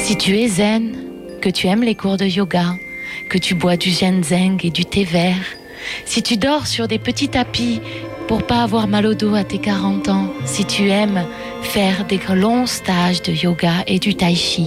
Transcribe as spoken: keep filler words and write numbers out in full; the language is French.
Si tu es zen, que tu aimes les cours de yoga, que tu bois du ginseng et du thé vert, si tu dors sur des petits tapis pour pas avoir mal au dos à tes quarante ans, si tu aimes faire des longs stages de yoga et du tai chi,